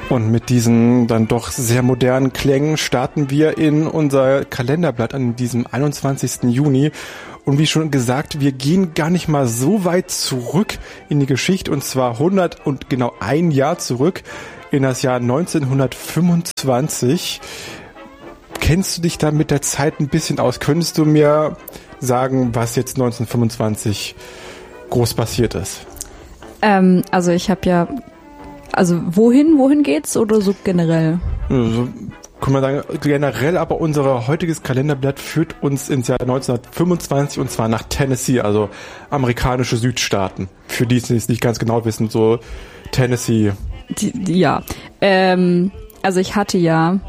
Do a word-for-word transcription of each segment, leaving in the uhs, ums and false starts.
Und mit diesen dann doch sehr modernen Klängen starten wir in unser Kalenderblatt an diesem einundzwanzigsten Juni. Und wie schon gesagt, wir gehen gar nicht mal so weit zurück in die Geschichte, und zwar hundert und genau ein Jahr zurück in das Jahr neunzehnhundertfünfundzwanzig. Kennst du dich da mit der Zeit ein bisschen aus? Könntest du mir sagen, was jetzt neunzehnhundertfünfundzwanzig groß passiert ist? Ähm, also ich habe ja... Also wohin, wohin geht's oder so generell? Also, kann man sagen, generell, aber unser heutiges Kalenderblatt führt uns ins Jahr neunzehnhundertfünfundzwanzig, und zwar nach Tennessee, also amerikanische Südstaaten. Für die, die es nicht ganz genau wissen, so Tennessee. Die, die, ja, ähm, also ich hatte ja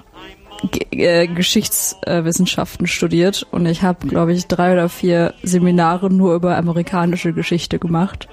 G- äh, Geschichtswissenschaften studiert und ich habe, glaube ich, drei oder vier Seminare nur über amerikanische Geschichte gemacht.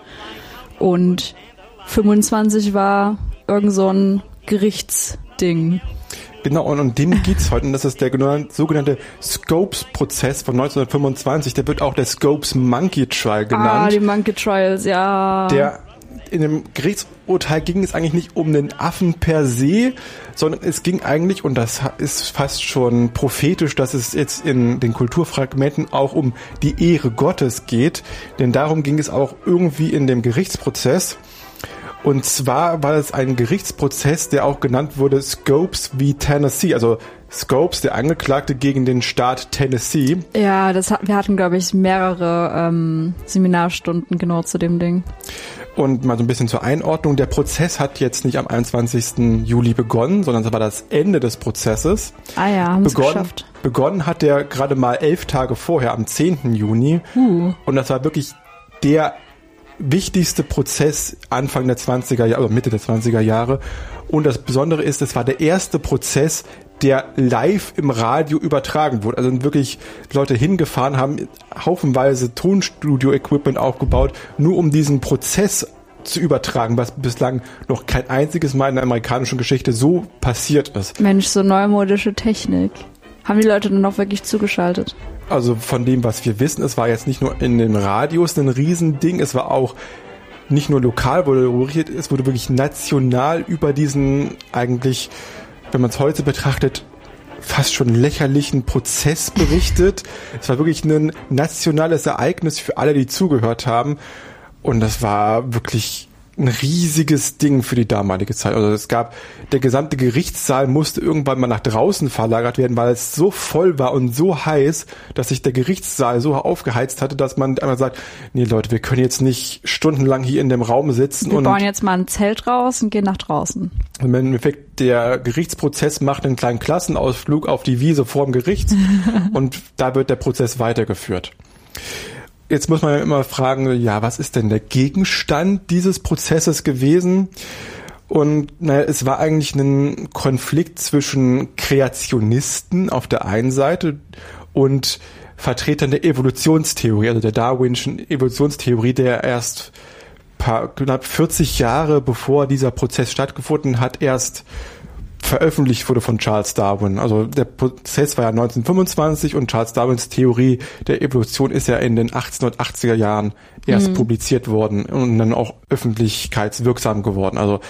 Und fünfundzwanzig war irgend so ein Gerichtsding. Genau, und um den geht's heute, und das ist der sogenannte Scopes-Prozess von neunzehnhundertfünfundzwanzig. Der wird auch der Scopes Monkey Trial genannt. Ah, die Monkey Trials, ja. Der in dem Gerichtsurteil ging es eigentlich nicht um den Affen per se, sondern es ging eigentlich, und das ist fast schon prophetisch, dass es jetzt in den Kulturfragmenten auch um die Ehre Gottes geht, denn darum ging es auch irgendwie in dem Gerichtsprozess. Und zwar war es ein Gerichtsprozess, der auch genannt wurde Scopes v. Tennessee, also Scopes, der Angeklagte gegen den Staat Tennessee. Ja, das hat, wir hatten, glaube ich, mehrere ähm, Seminarstunden genau zu dem Ding. Und mal so ein bisschen zur Einordnung, der Prozess hat jetzt nicht am einundzwanzigsten Juli begonnen, sondern es war das Ende des Prozesses. Ah ja, haben es begonnen, geschafft. Begonnen hat der gerade mal elf Tage vorher, am zehnten Juni. Uh. Und das war wirklich der wichtigste Prozess Anfang der zwanziger Jahre, oder Mitte der zwanziger Jahre. Und das Besondere ist, es war der erste Prozess, der live im Radio übertragen wurde. Also wirklich Leute hingefahren, haben haufenweise Tonstudio-Equipment aufgebaut, nur um diesen Prozess zu übertragen, was bislang noch kein einziges Mal in der amerikanischen Geschichte so passiert ist. Mensch, so neumodische Technik. Haben die Leute dann auch wirklich zugeschaltet? Also von dem, was wir wissen, es war jetzt nicht nur in den Radios ein Riesending, es war auch nicht nur lokal moderiert, es wurde wirklich national über diesen eigentlich, wenn man es heute betrachtet, fast schon lächerlichen Prozess berichtet. Es war wirklich ein nationales Ereignis für alle, die zugehört haben. Und das war wirklich ein riesiges Ding für die damalige Zeit. Also es gab, der gesamte Gerichtssaal musste irgendwann mal nach draußen verlagert werden, weil es so voll war und so heiß, dass sich der Gerichtssaal so aufgeheizt hatte, dass man einmal sagt, nee Leute, wir können jetzt nicht stundenlang hier in dem Raum sitzen. Wir und bauen jetzt mal ein Zelt raus und gehen nach draußen. Im Endeffekt, der Gerichtsprozess macht einen kleinen Klassenausflug auf die Wiese vorm Gericht und da wird der Prozess weitergeführt. Jetzt muss man ja immer fragen, ja, was ist denn der Gegenstand dieses Prozesses gewesen? Und naja, es war eigentlich ein Konflikt zwischen Kreationisten auf der einen Seite und Vertretern der Evolutionstheorie, also der Darwinschen Evolutionstheorie, der erst paar, knapp vierzig Jahre bevor dieser Prozess stattgefunden hat, erst veröffentlicht wurde von Charles Darwin. Also der Prozess war ja neunzehnhundertfünfundzwanzig und Charles Darwins Theorie der Evolution ist ja in den achtzehnhundertachtziger Jahren erst mhm. publiziert worden und dann auch öffentlichkeitswirksam geworden. Also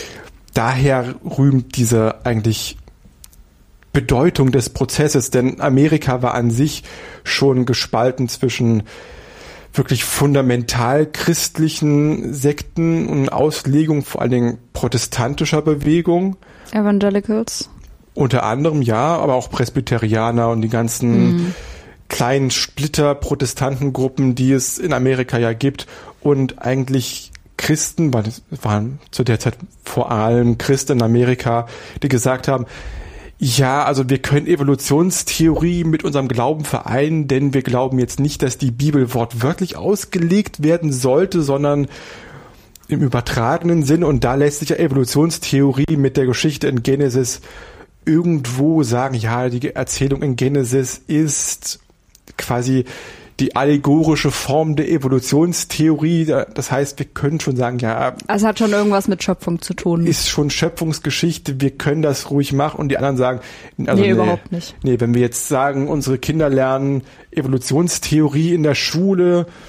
daher rühmt diese eigentlich Bedeutung des Prozesses, denn Amerika war an sich schon gespalten zwischen wirklich fundamental christlichen Sekten und Auslegung, vor allen Dingen protestantischer Bewegung. Evangelicals. Unter anderem, ja, aber auch Presbyterianer und die ganzen mm. kleinen Splitter-Protestantengruppen, die es in Amerika ja gibt. Und eigentlich Christen, weil es waren zu der Zeit vor allem Christen in Amerika, die gesagt haben, ja, also wir können Evolutionstheorie mit unserem Glauben vereinen, denn wir glauben jetzt nicht, dass die Bibel wortwörtlich ausgelegt werden sollte, sondern im übertragenen Sinn, und da lässt sich ja Evolutionstheorie mit der Geschichte in Genesis irgendwo sagen, ja, die Erzählung in Genesis ist quasi die allegorische Form der Evolutionstheorie. Das heißt, wir können schon sagen, ja... Also hat schon irgendwas mit Schöpfung zu tun. Ist schon Schöpfungsgeschichte, wir können das ruhig machen, und die anderen sagen... Also nee, nee, überhaupt nicht. Nee, wenn wir jetzt sagen, unsere Kinder lernen Evolutionstheorie in der Schule...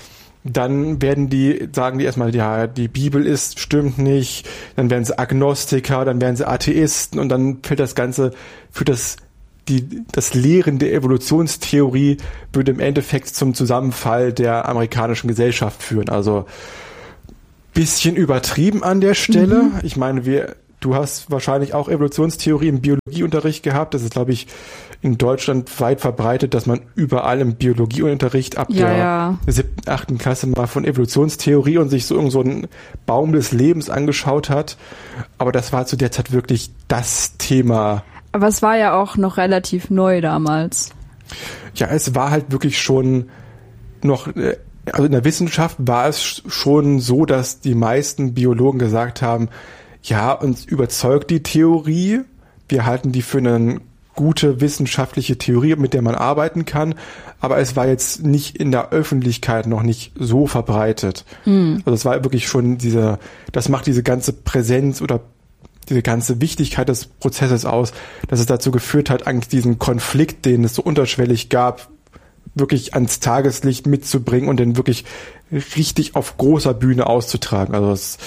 Dann werden die, sagen die erstmal, ja, die Bibel ist, stimmt nicht. Dann werden sie Agnostiker, dann werden sie Atheisten und dann fällt das Ganze für das, die, das Lehren der Evolutionstheorie würde im Endeffekt zum Zusammenfall der amerikanischen Gesellschaft führen. Also bisschen übertrieben an der Stelle. Mhm. Ich meine, wir, du hast wahrscheinlich auch Evolutionstheorie im Biologieunterricht gehabt. Das ist, glaube ich, in Deutschland weit verbreitet, dass man überall im Biologieunterricht ab ja, der ja. siebten, achten Klasse mal von Evolutionstheorie und sich so irgend so einen Baum des Lebens angeschaut hat. Aber das war zu der Zeit wirklich das Thema. Aber es war ja auch noch relativ neu damals. Ja, es war halt wirklich schon noch, also in der Wissenschaft war es schon so, dass die meisten Biologen gesagt haben, ja, uns überzeugt die Theorie, wir halten die für eine gute wissenschaftliche Theorie, mit der man arbeiten kann, aber es war jetzt nicht in der Öffentlichkeit noch nicht so verbreitet. Hm. Also es war wirklich schon diese, das macht diese ganze Präsenz oder diese ganze Wichtigkeit des Prozesses aus, dass es dazu geführt hat, eigentlich diesen Konflikt, den es so unterschwellig gab, wirklich ans Tageslicht mitzubringen und den wirklich richtig auf großer Bühne auszutragen. Also es,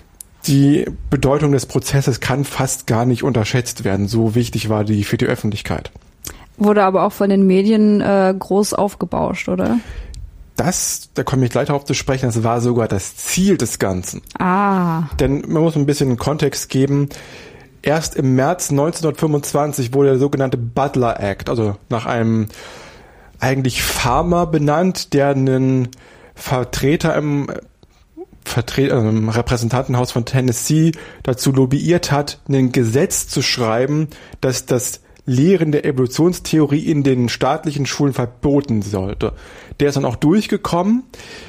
die Bedeutung des Prozesses kann fast gar nicht unterschätzt werden. So wichtig war die für die Öffentlichkeit. Wurde aber auch von den Medien äh, groß aufgebauscht, oder? Das, da komme ich gleich darauf zu sprechen, das war sogar das Ziel des Ganzen. Ah. Denn man muss ein bisschen einen Kontext geben. Erst im März neunzehnhundertfünfundzwanzig wurde der sogenannte Butler Act, also nach einem eigentlich Farmer benannt, der einen Vertreter im Vertre- äh, im Repräsentantenhaus von Tennessee dazu lobbyiert hat, ein Gesetz zu schreiben, dass das Lehren der Evolutionstheorie in den staatlichen Schulen verboten sollte. Der ist dann auch durchgekommen,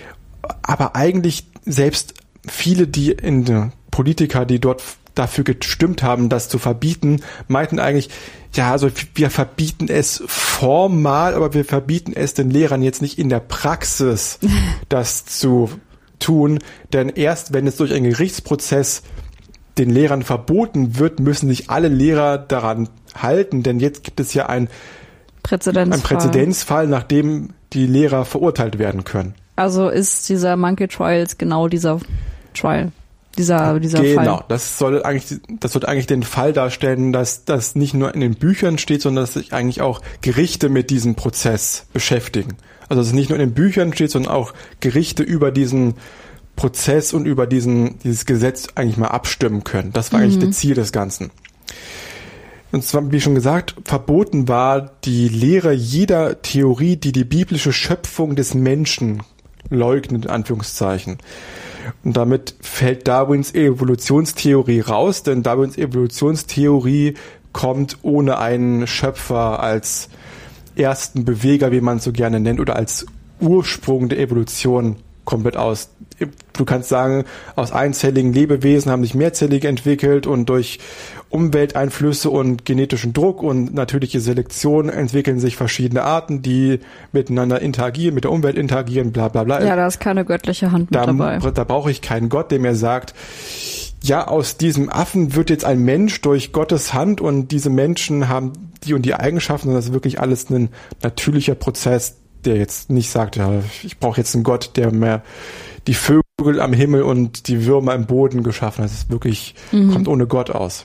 aber eigentlich selbst viele, die in den Politiker, die dort dafür gestimmt haben, das zu verbieten, meinten eigentlich, ja, also wir verbieten es formal, aber wir verbieten es den Lehrern jetzt nicht in der Praxis, das zu tun, denn erst wenn es durch einen Gerichtsprozess den Lehrern verboten wird, müssen sich alle Lehrer daran halten, denn jetzt gibt es ja ein Präzedenzfall, ein Präzedenzfall, nachdem die Lehrer verurteilt werden können. Also ist dieser Monkey Trials genau dieser Trial, dieser dieser genau, Fall. Genau, das soll eigentlich das soll eigentlich den Fall darstellen, dass das nicht nur in den Büchern steht, sondern dass sich eigentlich auch Gerichte mit diesem Prozess beschäftigen. Also dass es nicht nur in den Büchern steht, sondern auch Gerichte über diesen Prozess und über diesen dieses Gesetz eigentlich mal abstimmen können. Das war mhm. eigentlich das Ziel des Ganzen. Und zwar, wie schon gesagt, verboten war die Lehre jeder Theorie, die die biblische Schöpfung des Menschen leugnet, in Anführungszeichen. Und damit fällt Darwins Evolutionstheorie raus, denn Darwins Evolutionstheorie kommt ohne einen Schöpfer als ersten Beweger, wie man es so gerne nennt, oder als Ursprung der Evolution komplett aus. Du kannst sagen, aus einzelligen Lebewesen haben sich mehrzellige entwickelt und durch Umwelteinflüsse und genetischen Druck und natürliche Selektion entwickeln sich verschiedene Arten, die miteinander interagieren, mit der Umwelt interagieren, bla bla bla. Ja, da ist keine göttliche Hand mit da, dabei. Da brauche ich keinen Gott, der mir sagt, ja, aus diesem Affen wird jetzt ein Mensch durch Gottes Hand und diese Menschen haben die und die Eigenschaften, sondern das ist wirklich alles ein natürlicher Prozess, der jetzt nicht sagt, ja, ich brauche jetzt einen Gott, der mir die Vögel am Himmel und die Würmer im Boden geschaffen hat. Das ist wirklich, mhm. kommt ohne Gott aus.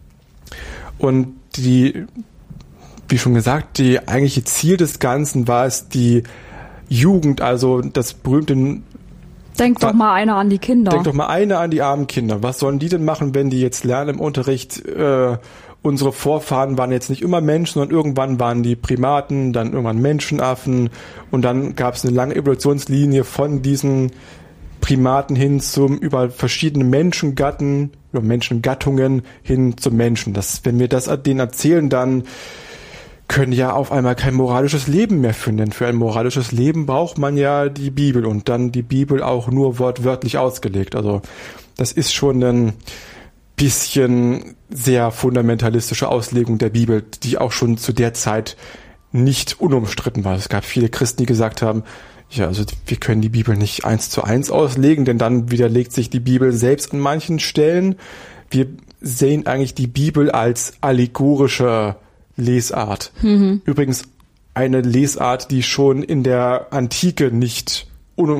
Und die, wie schon gesagt, die eigentliche Ziel des Ganzen war es, die Jugend, also das berühmte... Denk doch mal einer an die Kinder. Denk doch mal einer an die armen Kinder. Was sollen die denn machen, wenn die jetzt lernen im Unterricht, äh, unsere Vorfahren waren jetzt nicht immer Menschen, sondern irgendwann waren die Primaten, dann irgendwann Menschenaffen und dann gab es eine lange Evolutionslinie von diesen Primaten hin zum über verschiedene Menschengatten, über Menschengattungen hin zum Menschen. Das, wenn wir das denen erzählen, dann können ja auf einmal kein moralisches Leben mehr führen, denn für ein moralisches Leben braucht man ja die Bibel und dann die Bibel auch nur wortwörtlich ausgelegt. Also das ist schon ein bisschen sehr fundamentalistische Auslegung der Bibel, die auch schon zu der Zeit nicht unumstritten war. Es gab viele Christen, die gesagt haben, ja, also wir können die Bibel nicht eins zu eins auslegen, denn dann widerlegt sich die Bibel selbst an manchen Stellen. Wir sehen eigentlich die Bibel als allegorische Lesart. Mhm. Übrigens eine Lesart, die schon in der Antike nicht un-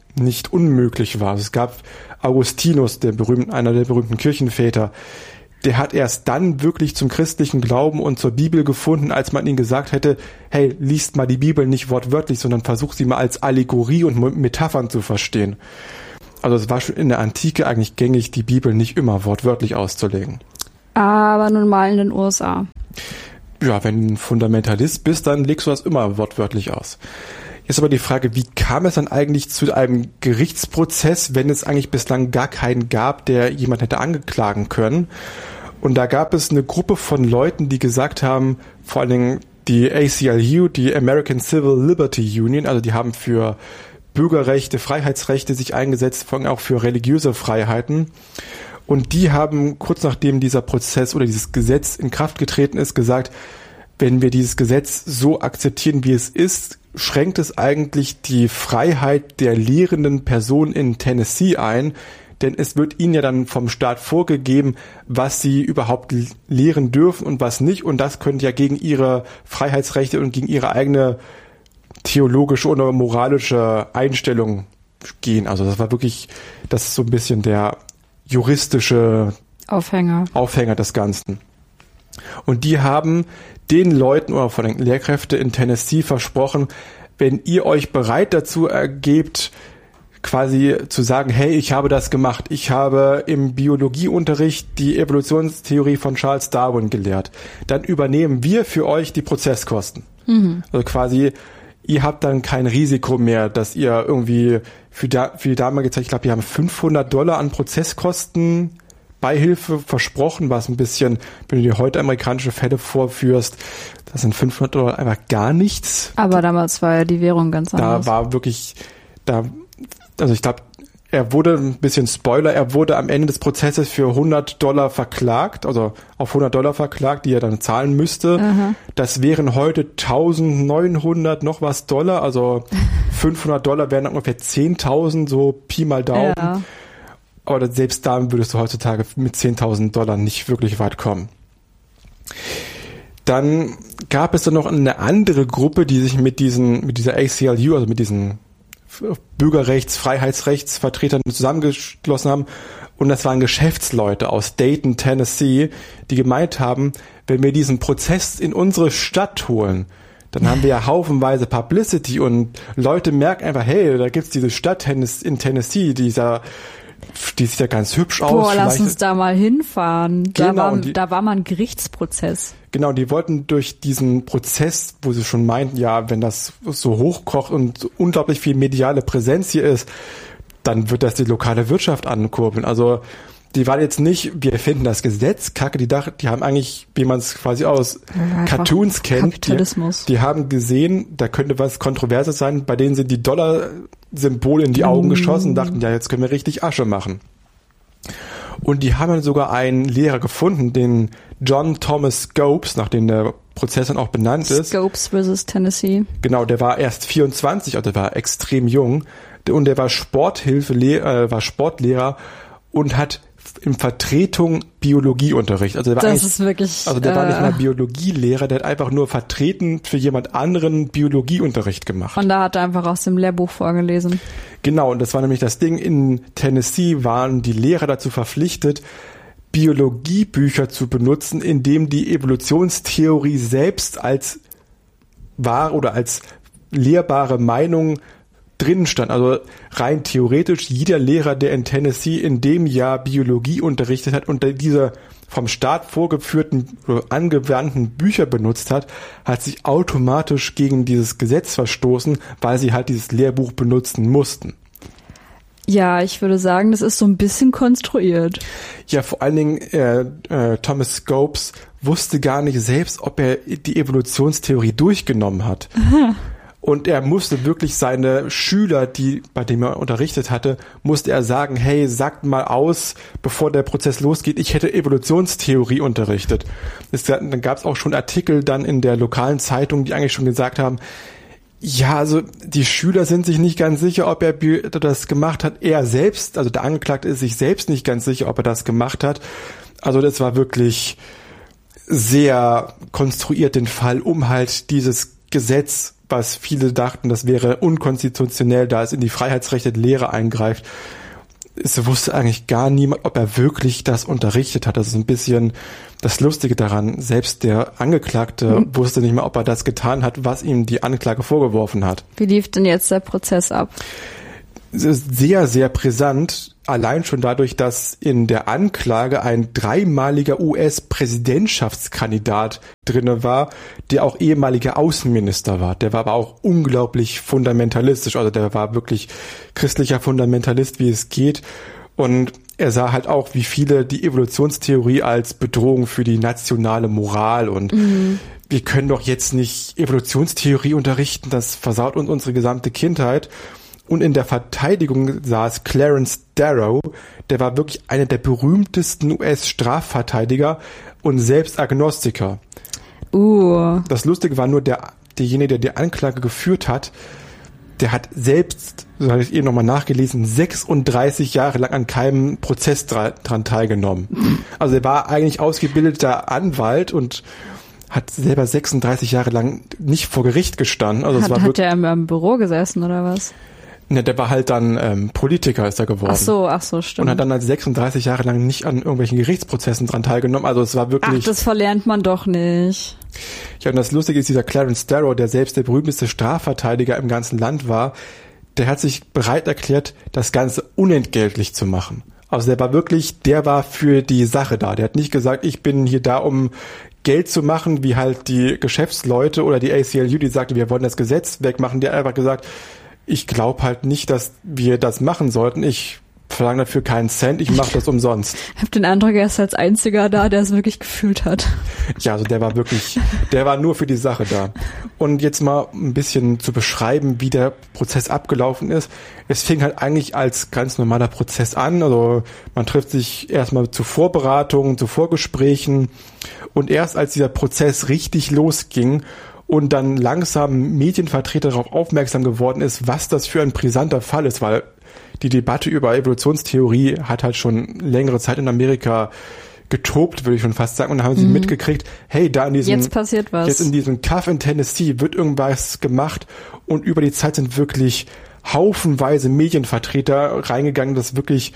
nicht unmöglich war. Es gab Augustinus, der berühmten, einer der berühmten Kirchenväter, der hat erst dann wirklich zum christlichen Glauben und zur Bibel gefunden, als man ihm gesagt hätte, hey, liest mal die Bibel nicht wortwörtlich, sondern versuch sie mal als Allegorie und Metaphern zu verstehen. Also es war schon in der Antike eigentlich gängig, die Bibel nicht immer wortwörtlich auszulegen. Aber nun mal in den U S A. Ja, wenn du ein Fundamentalist bist, dann legst du das immer wortwörtlich aus. Jetzt aber die Frage, wie kam es dann eigentlich zu einem Gerichtsprozess, wenn es eigentlich bislang gar keinen gab, der jemand hätte angeklagen können? Und da gab es eine Gruppe von Leuten, die gesagt haben, vor allen Dingen die A C L U, die American Civil Liberty Union, also die haben für Bürgerrechte, Freiheitsrechte sich eingesetzt, vor allem auch für religiöse Freiheiten. Und die haben kurz nachdem dieser Prozess oder dieses Gesetz in Kraft getreten ist, gesagt, wenn wir dieses Gesetz so akzeptieren, wie es ist, schränkt es eigentlich die Freiheit der lehrenden Person in Tennessee ein, denn es wird ihnen ja dann vom Staat vorgegeben, was sie überhaupt lehren dürfen und was nicht, und das könnte ja gegen ihre Freiheitsrechte und gegen ihre eigene theologische oder moralische Einstellung gehen. Also das war wirklich, das ist so ein bisschen der juristische Aufhänger. Aufhänger des Ganzen. Und die haben den Leuten oder von den Lehrkräften in Tennessee versprochen, wenn ihr euch bereit dazu ergebt, quasi zu sagen, hey, ich habe das gemacht. Ich habe im Biologieunterricht die Evolutionstheorie von Charles Darwin gelehrt. Dann übernehmen wir für euch die Prozesskosten. Mhm. Also quasi, ihr habt dann kein Risiko mehr, dass ihr irgendwie für, da, für die damalige Zeit, ich glaube, die haben fünfhundert Dollar an Prozesskosten Beihilfe versprochen, was ein bisschen, wenn du dir heute amerikanische Fälle vorführst, das sind fünfhundert Dollar einfach gar nichts. Aber damals war ja die Währung ganz anders. Da war wirklich, da, also ich glaube, er wurde, ein bisschen Spoiler, er wurde am Ende des Prozesses für hundert Dollar verklagt, also auf hundert Dollar verklagt, die er dann zahlen müsste. Aha. Das wären heute eintausendneunhundert noch was Dollar, also fünfhundert Dollar wären ungefähr zehntausend, so Pi mal Daumen. Ja. Aber selbst da würdest du heutzutage mit zehntausend Dollar nicht wirklich weit kommen. Dann gab es dann noch eine andere Gruppe, die sich mit diesen, mit dieser A C L U, also mit diesen Bürgerrechts-, Freiheitsrechtsvertretern zusammengeschlossen haben. Und das waren Geschäftsleute aus Dayton, Tennessee, die gemeint haben, wenn wir diesen Prozess in unsere Stadt holen, dann haben wir ja haufenweise Publicity und Leute merken einfach, hey, da gibt's diese Stadt in Tennessee, dieser die sieht ja ganz hübsch aus. Boah, lass uns da mal hinfahren. Da, genau, war, die, da war mal ein Gerichtsprozess. Genau, die wollten durch diesen Prozess, wo sie schon meinten, ja, wenn das so hochkocht und unglaublich viel mediale Präsenz hier ist, dann wird das die lokale Wirtschaft ankurbeln. Also die waren jetzt nicht, wir finden das Gesetz kacke, die, dachten, die haben eigentlich, wie man es quasi aus ja, Cartoons kennt, Kapitalismus. Die, die haben gesehen, da könnte was Kontroverses sein, bei denen sind die Dollar-Symbole in die Augen mm. geschossen und dachten, ja, jetzt können wir richtig Asche machen. Und die haben dann sogar einen Lehrer gefunden, den John Thomas Scopes, nach dem der Prozess dann auch benannt ist. Scopes versus Tennessee. Genau, der war erst vierundzwanzig, also der war extrem jung. Und der war Sporthilfe, äh, war Sportlehrer und hat in Vertretung Biologieunterricht. Also der war das ist wirklich. Also der äh, war nicht mal Biologielehrer, der hat einfach nur vertretend für jemand anderen Biologieunterricht gemacht. Und da hat er einfach aus dem Lehrbuch vorgelesen. Genau, und das war nämlich das Ding. In Tennessee waren die Lehrer dazu verpflichtet, Biologiebücher zu benutzen, in dem die Evolutionstheorie selbst als wahr oder als lehrbare Meinung drin stand. Also rein theoretisch, jeder Lehrer, der in Tennessee in dem Jahr Biologie unterrichtet hat und diese vom Staat vorgeführten oder angewandten Bücher benutzt hat, hat sich automatisch gegen dieses Gesetz verstoßen, weil sie halt dieses Lehrbuch benutzen mussten. Ja, ich würde sagen, das ist so ein bisschen konstruiert. Ja, vor allen Dingen äh, äh, Thomas Scopes wusste gar nicht selbst, ob er die Evolutionstheorie durchgenommen hat. Aha. Und er musste wirklich seine Schüler, die bei denen er unterrichtet hatte, musste er sagen, hey, sagt mal aus, bevor der Prozess losgeht, ich hätte Evolutionstheorie unterrichtet. Es, dann gab es auch schon Artikel dann in der lokalen Zeitung, die eigentlich schon gesagt haben, ja, also die Schüler sind sich nicht ganz sicher, ob er das gemacht hat. Er selbst, also der Angeklagte ist sich selbst nicht ganz sicher, ob er das gemacht hat. Also das war wirklich sehr konstruiert, den Fall, um halt dieses Gesetz was viele dachten, das wäre unkonstitutionell, da es in die Freiheitsrechte der Lehre eingreift. Es wusste eigentlich gar niemand, ob er wirklich das unterrichtet hat. Das ist ein bisschen das Lustige daran. Selbst der Angeklagte mhm. wusste nicht mehr, ob er das getan hat, was ihm die Anklage vorgeworfen hat. Wie lief denn jetzt der Prozess ab? Es ist sehr, sehr brisant, allein schon dadurch, dass in der Anklage ein dreimaliger U S-Präsidentschaftskandidat drinne war, der auch ehemaliger Außenminister war. Der war aber auch unglaublich fundamentalistisch, also der war wirklich christlicher Fundamentalist, wie es geht. Und er sah halt auch, wie viele, die Evolutionstheorie als Bedrohung für die nationale Moral und mhm. wir können doch jetzt nicht Evolutionstheorie unterrichten, das versaut uns unsere gesamte Kindheit. Und in der Verteidigung saß Clarence Darrow, der war wirklich einer der berühmtesten U S-Strafverteidiger und selbst Agnostiker. Uh. Das Lustige war nur, der, derjenige, der die Anklage geführt hat, der hat selbst, so habe ich eben nochmal nachgelesen, sechsunddreißig Jahre lang an keinem Prozess dra- dran teilgenommen. Also er war eigentlich ausgebildeter Anwalt und hat selber sechsunddreißig Jahre lang nicht vor Gericht gestanden. Also hat es war hat der im, im Büro gesessen oder was? Ne, der war halt dann ähm, Politiker, ist er geworden. Ach so, ach so, stimmt. Und hat dann halt sechsunddreißig Jahre lang nicht an irgendwelchen Gerichtsprozessen dran teilgenommen. Also es war wirklich... Ach, das verlernt man doch nicht. Ja, und das Lustige ist, dieser Clarence Darrow, der selbst der berühmteste Strafverteidiger im ganzen Land war, der hat sich bereit erklärt, das Ganze unentgeltlich zu machen. Also der war wirklich, der war für die Sache da. Der hat nicht gesagt, ich bin hier da, um Geld zu machen, wie halt die Geschäftsleute oder die A C L U, die sagte, wir wollen das Gesetz wegmachen. Der hat einfach gesagt, ich glaube halt nicht, dass wir das machen sollten. Ich verlange dafür keinen Cent, ich mache das umsonst. Ich habe den Eindruck, er ist als einziger da, der es wirklich gefühlt hat. Ja, also der war wirklich, der war nur für die Sache da. Und jetzt mal ein bisschen zu beschreiben, wie der Prozess abgelaufen ist. Es fing halt eigentlich als ganz normaler Prozess an. Also man trifft sich erstmal zu Vorbereitungen, zu Vorgesprächen. Und erst als dieser Prozess richtig losging und dann langsam Medienvertreter darauf aufmerksam geworden ist, was das für ein brisanter Fall ist, weil die Debatte über Evolutionstheorie hat halt schon längere Zeit in Amerika getobt, würde ich schon fast sagen. Und dann haben sie mhm. mitgekriegt, hey, da in diesem, jetzt passiert was. Jetzt in diesem Kaff in Tennessee wird irgendwas gemacht und über die Zeit sind wirklich haufenweise Medienvertreter reingegangen, dass wirklich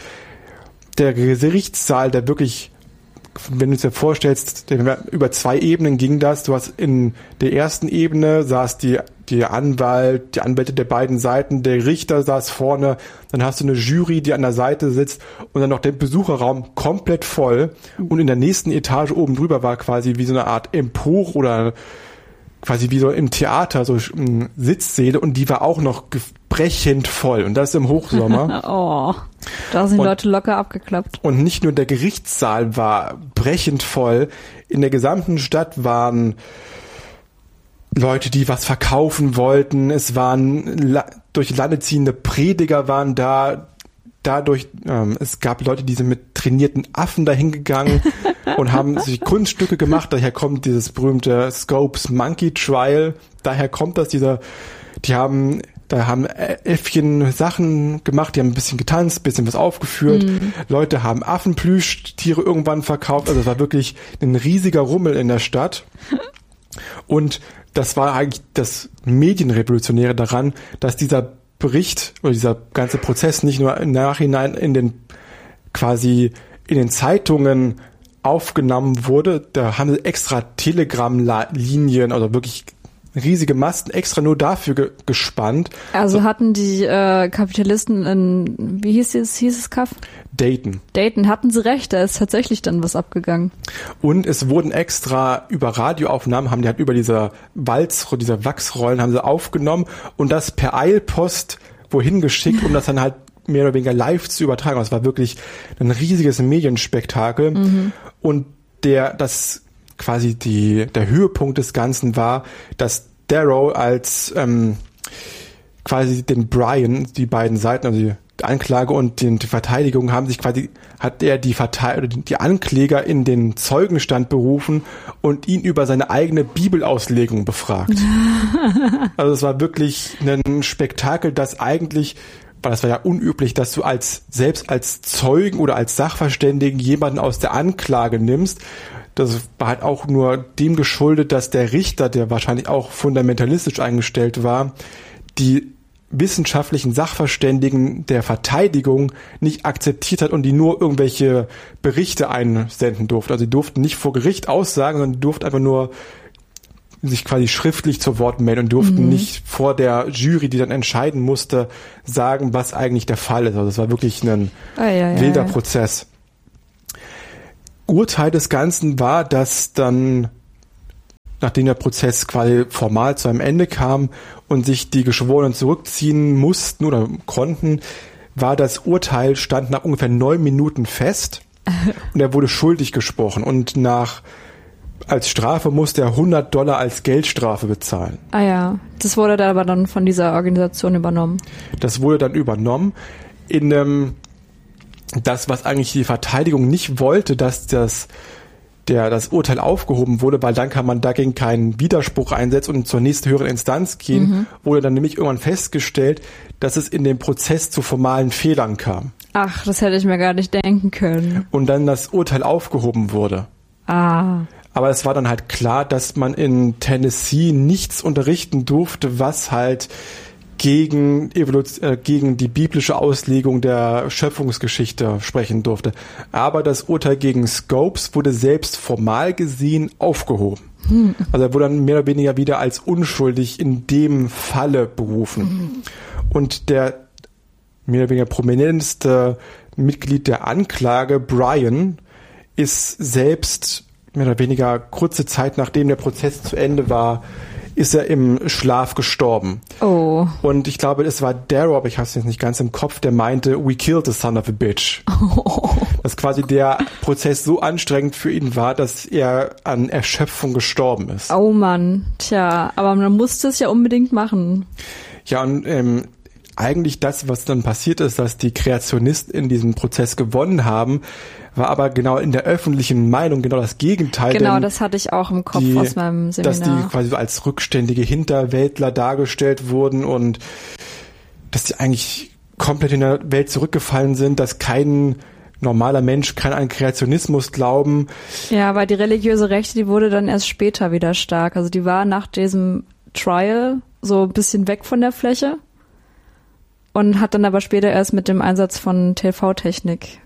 der Gerichtssaal, der wirklich, wenn du es dir vorstellst, über zwei Ebenen ging das. Du hast in der ersten Ebene saß die, die Anwalt, die Anwälte der beiden Seiten, der Richter saß vorne, dann hast du eine Jury, die an der Seite sitzt und dann noch der Besucherraum komplett voll und in der nächsten Etage oben drüber war quasi wie so eine Art Empore oder quasi wie so im Theater, so Sitzsäle und die war auch noch brechend voll und das im Hochsommer. Oh, da sind die und, Leute locker abgeklappt. Und nicht nur der Gerichtssaal war brechend voll, in der gesamten Stadt waren Leute, die was verkaufen wollten, es waren la- durch Lande ziehende Prediger waren da, dadurch, ähm, es gab Leute, die sind mit trainierten Affen dahin gegangen und haben sich Kunststücke gemacht, daher kommt dieses berühmte Scopes Monkey Trial, daher kommt das, dieser, die haben, da haben Äffchen Sachen gemacht, die haben ein bisschen getanzt, ein bisschen was aufgeführt, mhm. Leute haben Affenplüschtiere irgendwann verkauft, also es war wirklich ein riesiger Rummel in der Stadt und das war eigentlich das Medienrevolutionäre daran, dass dieser Bericht oder dieser ganze Prozess nicht nur im Nachhinein in den quasi in den Zeitungen aufgenommen wurde, da haben sie extra Telegram-Linien, also wirklich riesige Masten extra nur dafür ge- gespannt. Also so, hatten die äh, Kapitalisten in, wie hieß es, hieß es Kaff? Dayton. Dayton, hatten sie recht, da ist tatsächlich dann was abgegangen. Und es wurden extra über Radioaufnahmen, haben die halt über diese Walz, diese Wachsrollen haben sie aufgenommen und das per Eilpost wohin geschickt, um das dann halt mehr oder weniger live zu übertragen. Das war wirklich ein riesiges Medienspektakel. Mhm. Und der, das quasi die, der Höhepunkt des Ganzen war, dass Darrow als ähm, quasi den Brian, die beiden Seiten, also die Anklage und die, die Verteidigung haben sich quasi, hat er die Verteid- die Ankläger in den Zeugenstand berufen und ihn über seine eigene Bibelauslegung befragt. Also es war wirklich ein Spektakel, das eigentlich weil das war ja unüblich, dass du als selbst als Zeugen oder als Sachverständigen jemanden aus der Anklage nimmst. Das war halt auch nur dem geschuldet, dass der Richter, der wahrscheinlich auch fundamentalistisch eingestellt war, die wissenschaftlichen Sachverständigen der Verteidigung nicht akzeptiert hat und die nur irgendwelche Berichte einsenden durften. Also die durften nicht vor Gericht aussagen, sondern die durften einfach nur sich quasi schriftlich zu Wort melden und durften mhm. nicht vor der Jury, die dann entscheiden musste, sagen, was eigentlich der Fall ist. Also das war wirklich ein oh, ja, ja, wilder ja. Prozess. Urteil des Ganzen war, dass dann, nachdem der Prozess quasi formal zu einem Ende kam und sich die Geschworenen zurückziehen mussten oder konnten, war das Urteil, stand nach ungefähr neun Minuten fest und er wurde schuldig gesprochen und nach als Strafe musste er hundert Dollar als Geldstrafe bezahlen. Ah ja, das wurde dann aber dann von dieser Organisation übernommen. Das wurde dann übernommen in einem, das, was eigentlich die Verteidigung nicht wollte, dass das der das Urteil aufgehoben wurde, weil dann kann man dagegen keinen Widerspruch einsetzen und zur nächsten höheren Instanz gehen, mhm. wurde dann nämlich irgendwann festgestellt, dass es in dem Prozess zu formalen Fehlern kam. Ach, das hätte ich mir gar nicht denken können. Und dann das Urteil aufgehoben wurde. Ah. Aber es war dann halt klar, dass man in Tennessee nichts unterrichten durfte, was halt gegen Evolution, äh, gegen die biblische Auslegung der Schöpfungsgeschichte sprechen durfte. Aber das Urteil gegen Scopes wurde selbst formal gesehen aufgehoben. Hm. Also er wurde dann mehr oder weniger wieder als unschuldig in dem Falle berufen. Hm. Und der mehr oder weniger prominenteste Mitglied der Anklage, Brian, ist selbst mehr oder weniger kurze Zeit nachdem der Prozess zu Ende war, ist er im Schlaf gestorben. Oh. Und ich glaube, es war Darrow, aber ich habe es jetzt nicht ganz im Kopf, der meinte, we killed the son of a bitch. Oh. Dass quasi der Prozess so anstrengend für ihn war, dass er an Erschöpfung gestorben ist. Oh Mann, tja, aber man musste es ja unbedingt machen. Ja, und ähm, eigentlich das, was dann passiert ist, dass die Kreationisten in diesem Prozess gewonnen haben, war aber genau in der öffentlichen Meinung genau das Gegenteil. Genau, das hatte ich auch im Kopf die, aus meinem Seminar. Dass die quasi so als rückständige Hinterwäldler dargestellt wurden und dass die eigentlich komplett in der Welt zurückgefallen sind, dass kein normaler Mensch kann an Kreationismus glauben. Ja, weil die religiöse Rechte, die wurde dann erst später wieder stark. Also die war nach diesem Trial so ein bisschen weg von der Fläche und hat dann aber später erst mit dem Einsatz von T V-Technik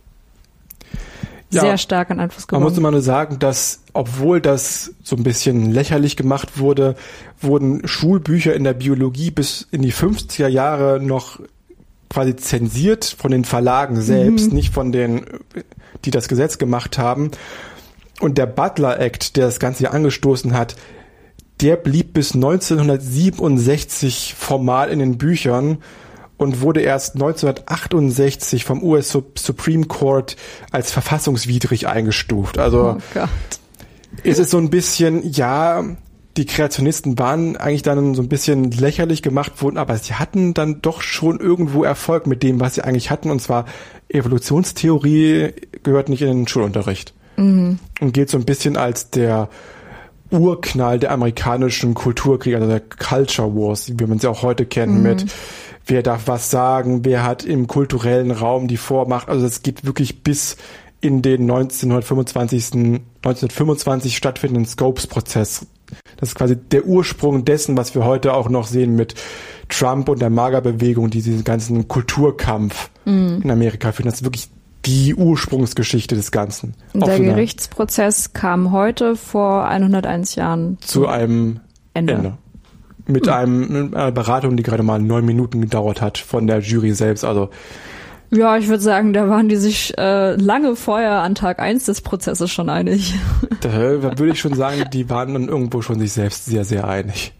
ja, sehr stark an Einfluss gewonnen. Man muss immer nur sagen, dass, obwohl das so ein bisschen lächerlich gemacht wurde, wurden Schulbücher in der Biologie bis in die fünfziger Jahre noch quasi zensiert von den Verlagen selbst, mhm. nicht von denen, die das Gesetz gemacht haben. Und der Butler Act, der das Ganze hier angestoßen hat, der blieb bis neunzehnhundertsiebenundsechzig formal in den Büchern und wurde erst neunzehnhundertachtundsechzig vom U S Supreme Court als verfassungswidrig eingestuft. Also oh Gott. Es ist so ein bisschen, ja, die Kreationisten waren eigentlich dann so ein bisschen lächerlich gemacht worden, aber sie hatten dann doch schon irgendwo Erfolg mit dem, was sie eigentlich hatten. Und zwar Evolutionstheorie gehört nicht in den Schulunterricht. Mhm. Und gilt so ein bisschen als der Urknall der amerikanischen Kulturkrieg, also der Culture Wars, wie man sie auch heute kennt, mhm. mit wer darf was sagen, wer hat im kulturellen Raum die Vormacht. Also das geht wirklich bis in den neunzehnhundertfünfundzwanzig stattfindenden Scopes-Prozess. Das ist quasi der Ursprung dessen, was wir heute auch noch sehen mit Trump und der MAGA-Bewegung, die diesen ganzen Kulturkampf mhm. in Amerika führen. Das ist wirklich die Ursprungsgeschichte des Ganzen. Der so Gerichtsprozess kam heute vor hunderteins Jahren zu einem Ende. Ende. Mit mhm. einem, mit einer Beratung, die gerade mal neun Minuten gedauert hat von der Jury selbst. Also ja, ich würde sagen, da waren die sich äh, lange vorher an Tag eins des Prozesses schon einig. Da würde ich schon sagen, die waren dann irgendwo schon sich selbst sehr, sehr einig.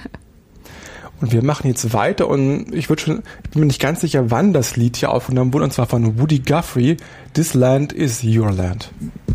Und wir machen jetzt weiter und ich würde schon, ich bin mir nicht ganz sicher, wann das Lied hier aufgenommen wurde, und zwar von Woody Guthrie, This Land is Your Land.